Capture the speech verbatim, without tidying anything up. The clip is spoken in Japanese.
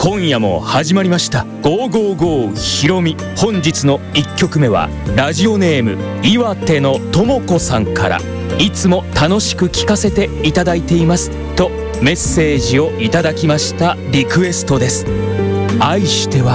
今夜も始まりましたゴーゴーゴーひろみ。本日のいっきょくめはラジオネーム岩手のともこさんから、いつも楽しく聞かせていただいていますとメッセージをいただきましたリクエストです。愛しては